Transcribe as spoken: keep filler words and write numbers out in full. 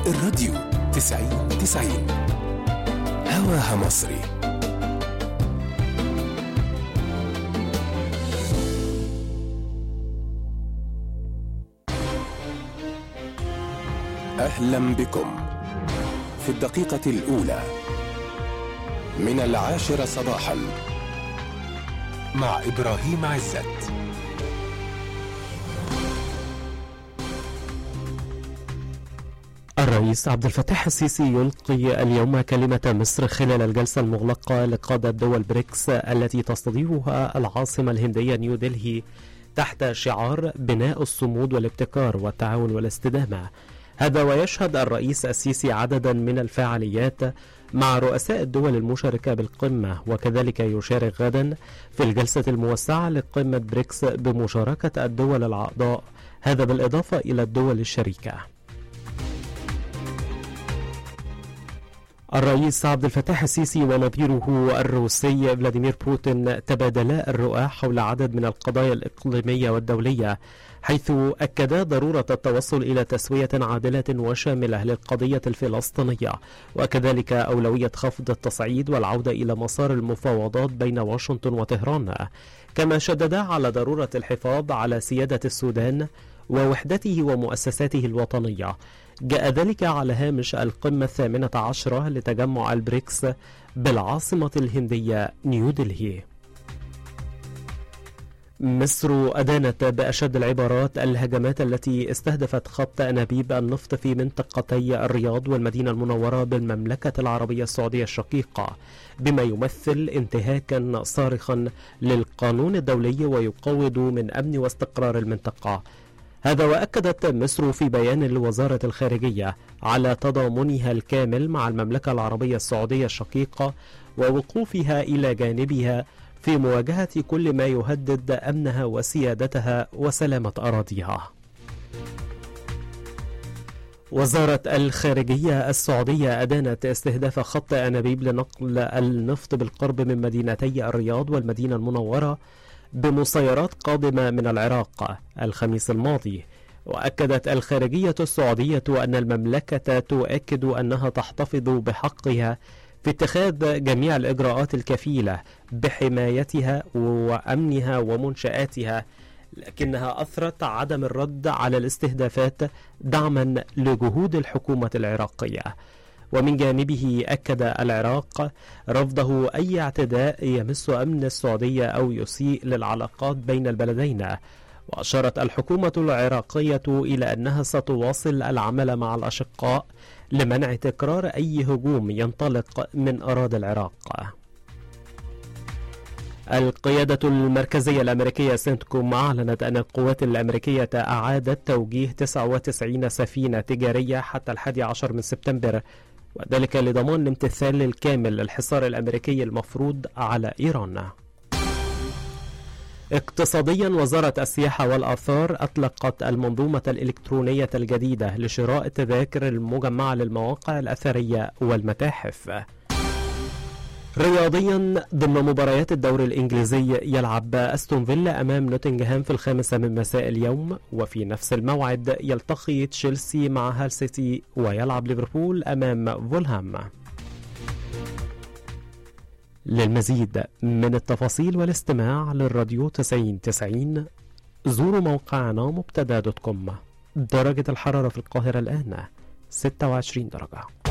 الراديو تسعين تسعين هواها مصري. أهلا بكم في الدقيقة الأولى من العاشرة صباحا مع إبراهيم عزت. الرئيس عبد الفتاح السيسي يلقي اليوم كلمة مصر خلال الجلسة المغلقة لقادة دول بريكس التي تستضيفها العاصمة الهندية نيودلهي تحت شعار بناء الصمود والابتكار والتعاون والاستدامة. هذا ويشهد الرئيس السيسي عددا من الفعاليات مع رؤساء الدول المشاركة بالقمة، وكذلك يشارك غدا في الجلسة الموسعة لقمة بريكس بمشاركة الدول الأعضاء، هذا بالإضافة إلى الدول الشريكة. الرئيس عبد الفتاح السيسي ونظيره الروسي فلاديمير بوتين تبادلا الرؤى حول عدد من القضايا الإقليمية والدولية، حيث أكدا ضرورة التوصل إلى تسوية عادلة وشاملة للقضية الفلسطينية، وكذلك أولوية خفض التصعيد والعودة إلى مسار المفاوضات بين واشنطن وطهران. كما شددا على ضرورة الحفاظ على سيادة السودان ووحدته ومؤسساته الوطنية. جاء ذلك على هامش القمة الثامنة عشرة لتجمع البريكس بالعاصمة الهندية نيودلهي. مصر أدانت بأشد العبارات الهجمات التي استهدفت خط أنابيب النفط في منطقتي الرياض والمدينة المنورة بالمملكة العربية السعودية الشقيقة، بما يمثل انتهاكا صارخا للقانون الدولي ويقوض من أمن واستقرار المنطقة. هذا وأكدت مصر في بيان لوزارة الخارجية على تضامنها الكامل مع المملكة العربية السعودية الشقيقة ووقوفها إلى جانبها في مواجهة كل ما يهدد أمنها وسيادتها وسلامة أراضيها. وزارة الخارجية السعودية أدانت استهداف خط أنابيب لنقل النفط بالقرب من مدينتي الرياض والمدينة المنورة بمسيرات قادمة من العراق الخميس الماضي. وأكدت الخارجية السعودية أن المملكة تؤكد أنها تحتفظ بحقها في اتخاذ جميع الإجراءات الكفيلة بحمايتها وأمنها ومنشآتها، لكنها أثرت عدم الرد على الاستهدافات دعما لجهود الحكومة العراقية. ومن جانبه أكد العراق رفضه أي اعتداء يمس أمن السعودية أو يسيء للعلاقات بين البلدين. وأشارت الحكومة العراقية إلى أنها ستواصل العمل مع الأشقاء لمنع تكرار أي هجوم ينطلق من أراضي العراق. القيادة المركزية الأمريكية سنتكوم أعلنت أن القوات الأمريكية أعادت توجيه تسعة وتسعين سفينة تجارية حتى الحادي عشر من سبتمبر، وذلك لضمان الامتثال الكامل للحصار الأمريكي المفروض على إيران. اقتصاديا، وزارة السياحة والآثار أطلقت المنظومة الإلكترونية الجديدة لشراء التذاكر المجمعة للمواقع الأثرية والمتاحف. رياضيا، ضمن مباريات الدوري الإنجليزي يلعب أستون فيلا أمام نوتنغهام في الخامسة من مساء اليوم، وفي نفس الموعد يلتقي تشيلسي مع هال سيتي ويلعب ليفربول أمام فولهام. للمزيد من التفاصيل والاستماع للراديو تسعين تسعين زوروا موقعنا مبتدا دوت كوم. درجة الحرارة في القاهرة الآن ستة وعشرين درجة.